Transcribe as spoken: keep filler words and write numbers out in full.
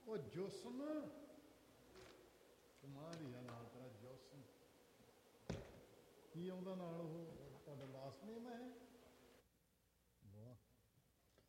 ਉਹ ਜੋਸਨ ਕਮਾਲ ਹੀ ਆ ਨਾਲ ਤੇਰਾ ਜੋਸਨ ਕੀ ਆਉਂਦਾ ਨਾਲ ਉਹ ਤੁਹਾਡਾ ਲਾਸਟ